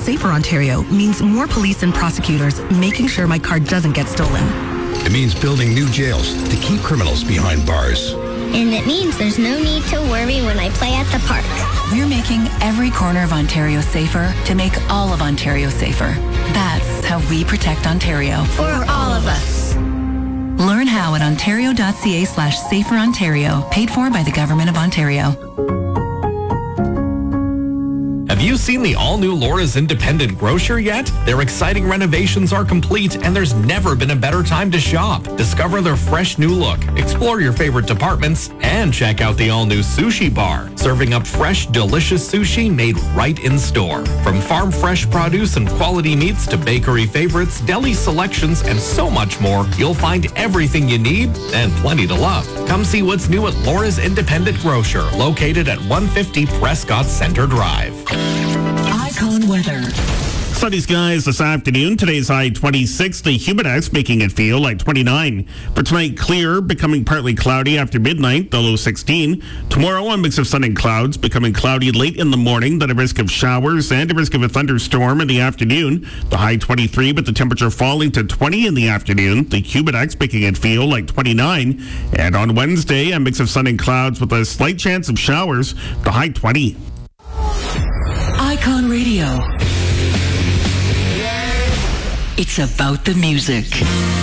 Safer Ontario means more police and prosecutors making sure my car doesn't get stolen. It means building new jails to keep criminals behind bars. And it means there's no need to worry when I play at the park. We're making every corner of Ontario safer to make all of Ontario safer. That's how we protect Ontario. For all of us. Learn how at ontario.ca/saferontario, paid for by the Government of Ontario. Have you seen the all-new Laura's Independent Grocer yet? Their exciting renovations are complete, and there's never been a better time to shop. Discover their fresh new look, explore your favorite departments, and check out the all-new sushi bar, serving up fresh, delicious sushi made right in store. From farm fresh produce and quality meats to bakery favorites, deli selections, and so much more, you'll find everything you need and plenty to love. Come see what's new at Laura's Independent Grocer, located at 150 Prescott Center Drive. Icon weather. Sunny skies this afternoon. Today's high 26. The humidex making it feel like 29. For tonight, clear, becoming partly cloudy after midnight, the low 16. Tomorrow, a mix of sun and clouds, becoming cloudy late in the morning, then a risk of showers and a risk of a thunderstorm in the afternoon. The high 23, but the temperature falling to 20 in the afternoon. The humidex making it feel like 29. And on Wednesday, a mix of sun and clouds with a slight chance of showers. The high 20. Icon Radio. It's about the music.